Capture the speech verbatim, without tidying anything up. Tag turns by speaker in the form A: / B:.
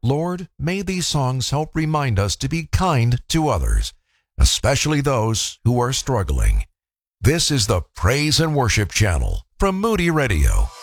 A: Lord, may these songs help remind us to be kind to others, especially those who are struggling. This is the Praise and Worship Channel from Moody Radio.